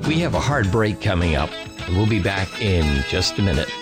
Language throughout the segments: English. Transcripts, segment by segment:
We have a hard break coming up, and we'll be back in just a minute.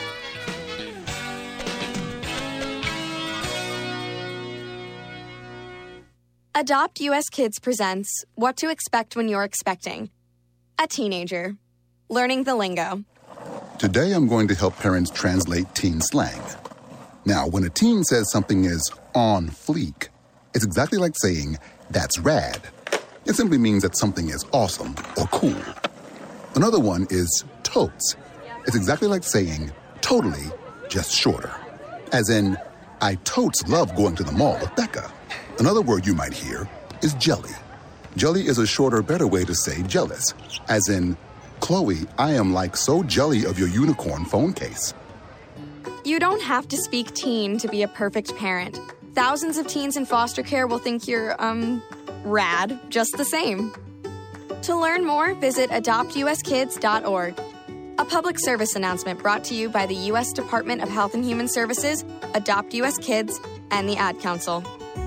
Adopt US Kids presents What to Expect When You're Expecting. A teenager. Learning the lingo. Today I'm going to help parents translate teen slang. Now, when a teen says something is on fleek, it's exactly like saying, that's rad. It simply means that something is awesome or cool. Another one is totes. It's exactly like saying, totally, just shorter. As in, I totes love going to the mall with Becca. Another word you might hear is jelly. Jelly is a shorter, better way to say jealous. As in, Chloe, I am like so jelly of your unicorn phone case. You don't have to speak teen to be a perfect parent. Thousands of teens in foster care will think you're, rad just the same. To learn more, visit adoptuskids.org. A public service announcement brought to you by the U.S. Department of Health and Human Services, Adopt U.S. Kids, and the Ad Council.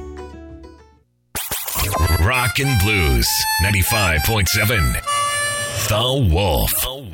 Rock and Blues, 95.7. The Wolf.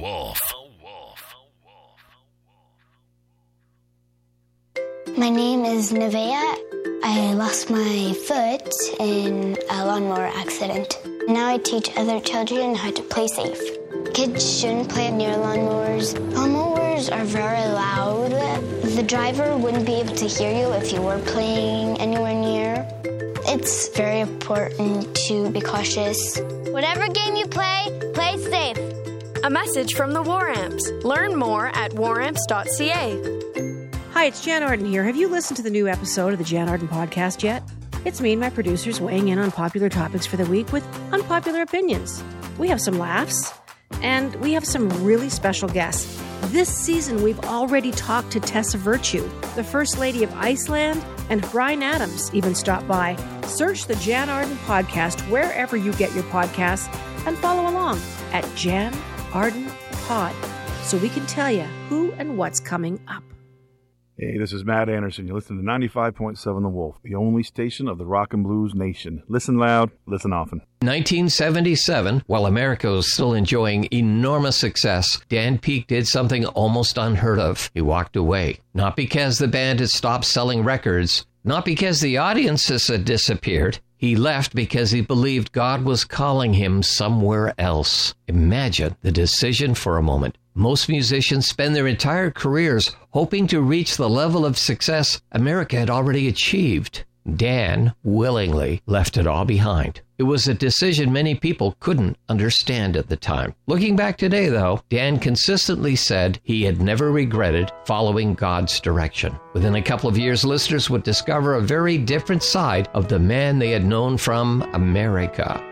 My name is Nevaeh. I lost my foot in a lawnmower accident. Now I teach other children how to play safe. Kids shouldn't play near lawnmowers. Lawnmowers are very loud. The driver wouldn't be able to hear you if you were playing anywhere near. It's very important to be cautious. Whatever game you play, play safe. A message from the War Amps. Learn more at waramps.ca. Hi, it's Jan Arden here. Have you listened to the new episode of the Jan Arden podcast yet? It's me and my producers weighing in on popular topics for the week with unpopular opinions. We have some laughs, and we have some really special guests. This season, we've already talked to Tessa Virtue, the First Lady of Iceland, and Bryan Adams even stopped by. Search the Jan Arden podcast wherever you get your podcasts and follow along at Jan Arden Pod so we can tell you who and what's coming up. Hey, this is Matt Anderson. You listen to 95.7 The Wolf, the only station of the rock and blues nation. Listen loud, listen often. 1977, while America was still enjoying enormous success, Dan Peek did something almost unheard of. He walked away. Not because the band had stopped selling records, not because the audiences had disappeared. He left because he believed God was calling him somewhere else. Imagine the decision for a moment. Most musicians spend their entire careers hoping to reach the level of success America had already achieved. Dan willingly left it all behind. It was a decision many people couldn't understand at the time. Looking back today, though, Dan consistently said he had never regretted following God's direction. Within a couple of years, listeners would discover a very different side of the man they had known from America.